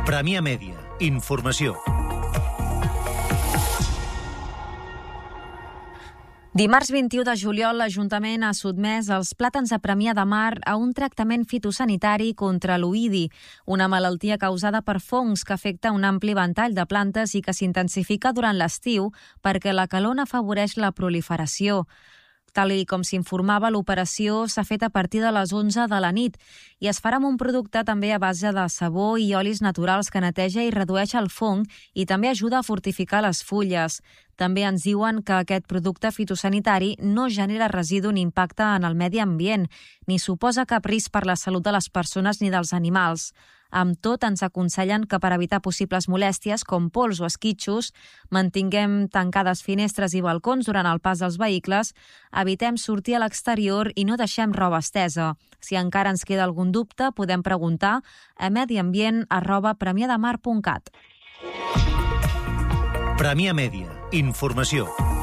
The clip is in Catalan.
Premià Mèdia. Informació. Dimarts 21 de juliol, l'Ajuntament ha sotmès els plàtans de Premià de Mar a un tractament fitosanitari contra l'oïdi, una malaltia causada per fongs que afecta un ampli ventall de plantes i que s'intensifica durant l'estiu perquè la calor n'afavoreix la proliferació. Tal com s'informava, l'operació s'ha fet a partir de les 11 de la nit i es farà amb un producte també a base de sabó i olis naturals que neteja i redueix el fong i també ajuda a fortificar les fulles. També ens diuen que aquest producte fitosanitari no genera residu ni impacte en el medi ambient, ni suposa cap risc per la salut de les persones ni dels animals. Amb tot, ens aconsellen que per evitar possibles molèsties com pols o esquitxos, mantinguem tancades finestres i balcons durant el pas dels vehicles, evitem sortir a l'exterior i no deixem roba estesa. Si encara ens queda algun dubte, podem preguntar a mediambient@premiadamar.cat. Premià Mèdia. Informació.